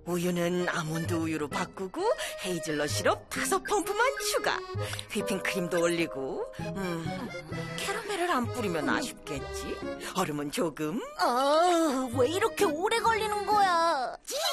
우유는 아몬드 우유로 바꾸고 헤이즐넛 시럽 5펌프만 추가. 휘핑크림도 올리고. 캐러멜을 안 뿌리면 아쉽겠지. 얼음은 조금. 왜 이렇게 오래 걸리는 거야?